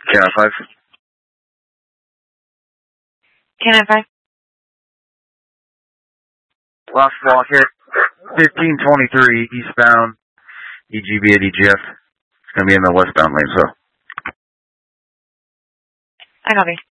KI-5. KI-5. Last walk hit, 1523 eastbound, EGB at EGF. It's going to be in the westbound lane, so. I copy.